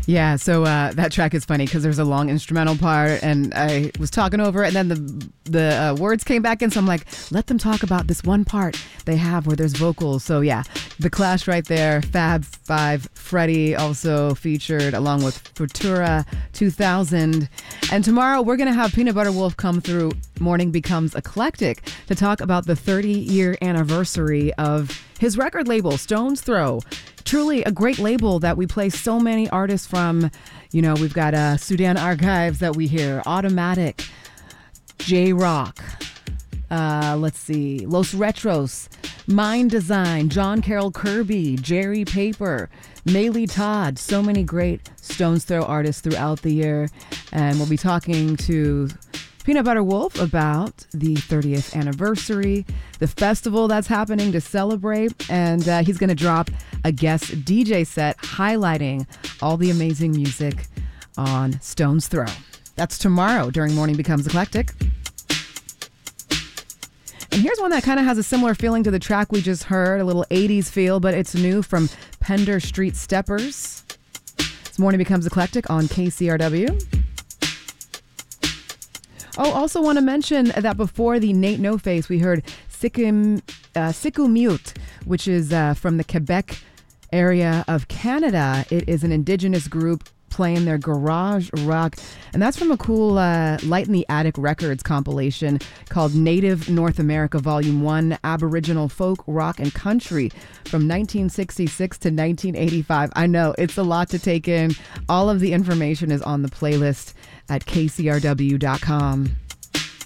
Yeah, so that track is funny because there's a long instrumental part, and I was talking over it, and then the words came back in, so I'm like, let them talk about this one part they have where there's vocals. So yeah, The Clash right there. Fab Five Freddy also featured along with Futura 2000. And tomorrow we're going to have Peanut Butter Wolf come through Morning Becomes Eclectic to talk about the 30-year anniversary of his record label, Stone's Throw. Truly a great label that we play so many artists from. You know, we've got Sudan Archives that we hear, Automatic, J-Rock, let's see, Los Retros, Mind Design, John Carroll Kirby, Jerry Paper, Maylee Todd, so many great Stone's Throw artists throughout the year. And we'll be talking to Peanut Butter Wolf about the 30th anniversary, the festival that's happening to celebrate, and he's going to drop a guest DJ set highlighting all the amazing music on Stone's Throw. That's tomorrow during Morning Becomes Eclectic. And here's one that kind of has a similar feeling to the track we just heard, a little 80s feel, but it's new from Pender Street Steppers. It's Morning Becomes Eclectic on KCRW. Oh, also want to mention that before the Nate No Face, we heard Siku Mute, which is from the Quebec area of Canada. It is an indigenous group playing their garage rock, and that's from a cool Light in the Attic Records compilation called Native North America Volume 1, Aboriginal Folk, Rock, and Country from 1966 to 1985. I know, it's a lot to take in. All of the information is on the playlist at kcrw.com.